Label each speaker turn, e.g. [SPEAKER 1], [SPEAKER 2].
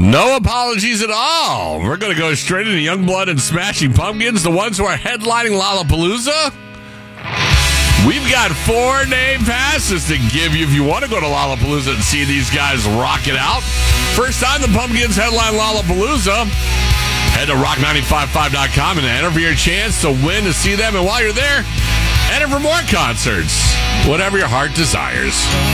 [SPEAKER 1] No apologies at all. We're going to go straight into Youngblood and Smashing Pumpkins, the ones who are headlining Lollapalooza. We've got 4-day passes to give you if you want to go to Lollapalooza and see these guys rock it out. First time the Pumpkins headline Lollapalooza. Head to rock955.com and enter for your chance to win to see them. And while you're there, enter for more concerts. Whatever your heart desires.